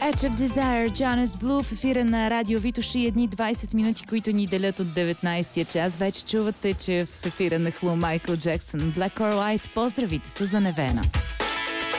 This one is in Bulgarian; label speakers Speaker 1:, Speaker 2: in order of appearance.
Speaker 1: Edge of Desire, Jonas Blue в ефира на Радио Витоши. Едни 20 минути, които ни делят от 19-я час. Вече чувате, че в ефира на Хлу Майкъл Джексън, Black or White. Поздравите са за Невена.